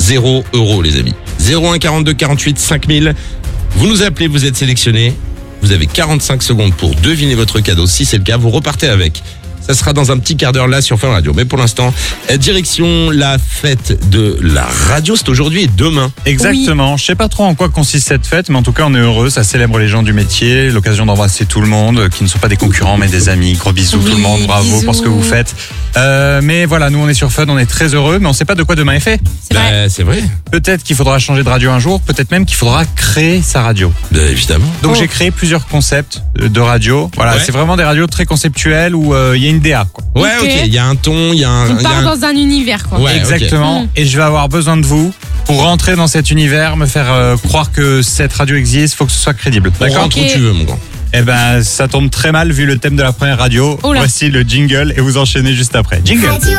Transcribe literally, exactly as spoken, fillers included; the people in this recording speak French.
zéro euros les amis. zéro un quarante-deux quarante-huit cinq mille. Vous nous appelez, vous êtes sélectionné. Vous avez quarante-cinq secondes pour deviner votre cadeau. Si c'est le cas, vous repartez avec. Ça sera dans un petit quart d'heure là sur Fun Radio. Mais pour l'instant, direction la fête de la radio. C'est aujourd'hui et demain. Exactement. Oui. Je sais pas trop en quoi consiste cette fête, mais en tout cas, on est heureux. Ça célèbre les gens du métier, l'occasion d'embrasser tout le monde, qui ne sont pas des concurrents, mais des amis. Gros bisous oui, tout le monde. Bravo bisous. Pour ce que vous faites. Euh, mais voilà, nous on est sur Fun, on est très heureux, mais on sait pas de quoi demain est fait. C'est vrai. Bah, c'est vrai. Peut-être qu'il faudra changer de radio un jour, peut-être même qu'il faudra créer sa radio. Bah, évidemment. Donc oh. j'ai créé plusieurs concepts de radio. Voilà, ouais. C'est vraiment des radios très conceptuelles où il euh, y a une D A. Quoi. Ouais, ok. Il okay. y a un ton, il y a un. Tu pars dans un univers, quoi. Ouais, exactement. Okay. Et je vais avoir besoin de vous pour rentrer dans cet univers, me faire euh, croire que cette radio existe. Faut que ce soit crédible. D'accord. On rentre où tu veux, mon grand. Eh ben, ça tombe très mal vu le thème de la première radio. Oh Voici le jingle et vous enchaînez juste après. Jingle. Radio.